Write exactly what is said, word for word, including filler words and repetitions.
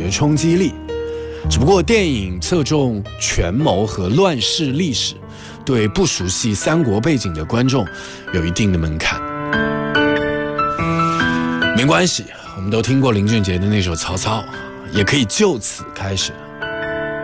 的冲击力。只不过电影侧重权谋和乱世历史，对不熟悉三国背景的观众有一定的门槛。没关系，我们都听过林俊杰的那首《曹操》，也可以就此开始